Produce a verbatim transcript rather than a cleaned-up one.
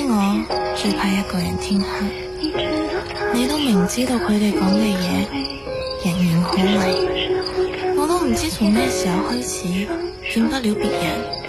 我最怕一個人天黑，你都明知道佢哋講嘅嘢人言可畏，我都唔知從咩時候開始見不了別人。